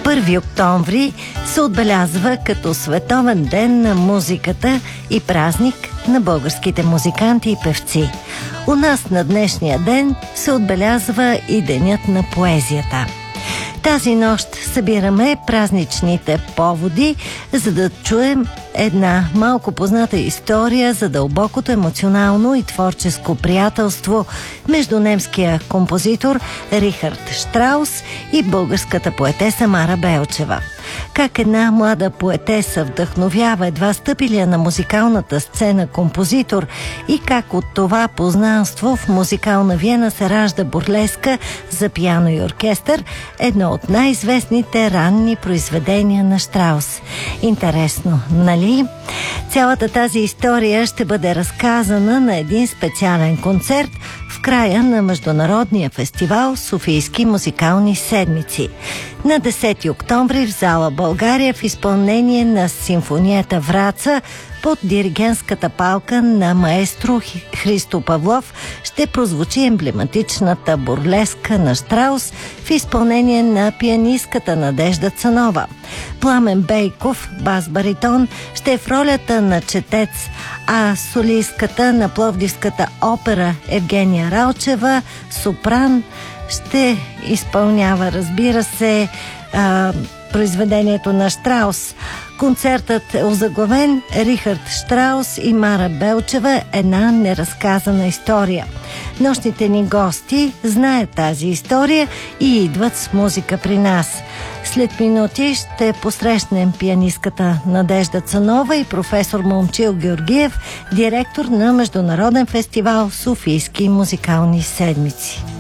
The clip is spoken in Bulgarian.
1 октомври се отбелязва като Световен ден на музиката и празник на българските музиканти и певци. У нас на днешния ден се отбелязва и Денят на поезията. Тази нощ събираме празничните поводи, за да чуем една малко позната история за дълбокото емоционално и творческо приятелство между немския композитор Рихард Штраус и българската поетеса Мара Белчева. Как една млада поетеса вдъхновява едва стъпилия на музикалната сцена композитор и как от това познанство в музикална Виена се ражда бурлеска за пиано и оркестър, едно от най-известните ранни произведения на Штраус. Интересно, нали? Цялата тази история ще бъде разказана на един специален концерт в края на международния фестивал Софийски музикални седмици. На 10 октомври в зала България в изпълнение на симфонията Враца под диригентската палка на маестро Христо Павлов ще прозвучи емблематичната бурлеска на Штраус в изпълнение на пианистката Надежда Цанова. Пламен Бейков, бас-баритон, ще е в ролята на четец, а солистката на Пловдивската опера Евгения Ралчева, сопран, ще изпълнява, разбира се, произведението на Штраус. Концертът е озаглавен Рихард Штраус и Мара Белчева – една неразказана история. Нощните ни гости знаят тази история и идват с музика при нас. След минути ще посрещнем пианистката Надежда Цанова и професор Момчил Георгиев, директор на Международен фестивал Софийски музикални седмици.